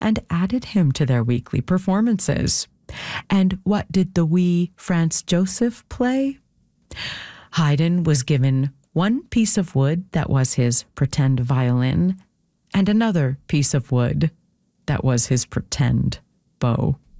and added him to their weekly performances. And what did the wee Franz Joseph play? Haydn was given one piece of wood that was his pretend violin, and another piece of wood that was his pretend bow.